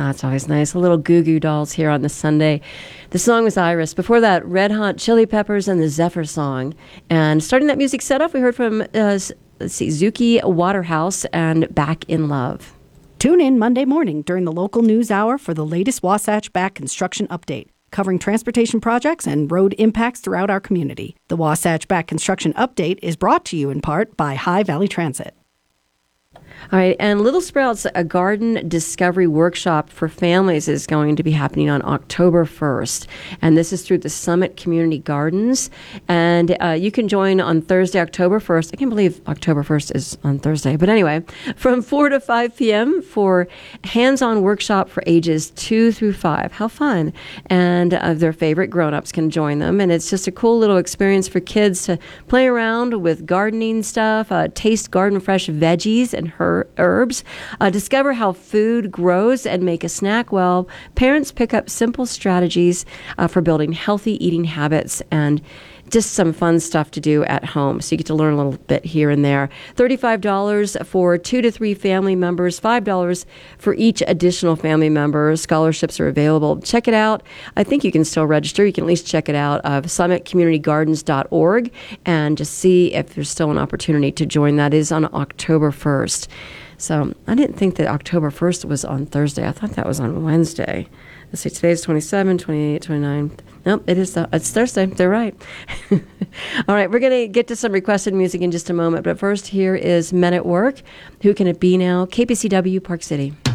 Oh, it's always nice. A little Goo Goo Dolls here on the Sunday. The song was Iris. Before that, Red Hot Chili Peppers and the Zephyr Song. And starting that music set off, we heard from, Zuki Waterhouse and Back in Love. Tune in Monday morning during the local news hour for the latest Wasatch Back construction update, covering transportation projects and road impacts throughout our community. The Wasatch Back construction update is brought to you in part by High Valley Transit. All right, and Little Sprouts, a garden discovery workshop for families is going to be happening on October 1st. And this is through the Summit Community Gardens. And you can join on Thursday, October 1st. I can't believe October 1st is on Thursday. But anyway, from 4 to 5 p.m. for hands-on workshop for ages 2 through 5. How fun. And their favorite grown-ups can join them. And it's just a cool little experience for kids to play around with gardening stuff, taste garden fresh veggies and herbs, discover how food grows and make a snack while parents pick up simple strategies for building healthy eating habits and just some fun stuff to do at home. So you get to learn a little bit here and there. $35 for 2 to 3 family members, $5 for each additional family member. Scholarships are available. Check it out. I think you can still register. You can at least check it out of summitcommunitygardens.org and just see if there's still an opportunity to join. That is on October 1st. So I didn't think that October 1st was on Thursday. I thought that was on Wednesday. Let's see, today's 27, 28, 29. Nope, it's Thursday. They're right. All right, we're going to get to some requested music in just a moment. But first, here is Men at Work. Who Can It Be Now? KPCW, Park City.